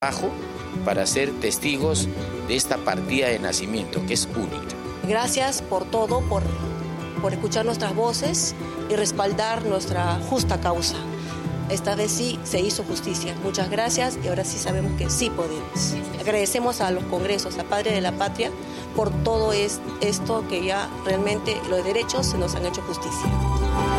para ser testigos de esta partida de nacimiento que es única. Gracias por todo, por escuchar nuestras voces y respaldar nuestra justa causa. Esta vez sí se hizo justicia. Muchas gracias y ahora sí sabemos que sí podemos. Agradecemos a los congresos, a Padre de la Patria, por todo esto que ya realmente los derechos se nos han hecho justicia.